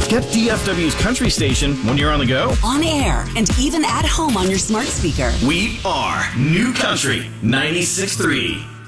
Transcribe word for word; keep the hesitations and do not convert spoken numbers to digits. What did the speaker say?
Get D F W's country station when you're on the go. On air and even at home on your smart speaker. We are New Country ninety-six point three.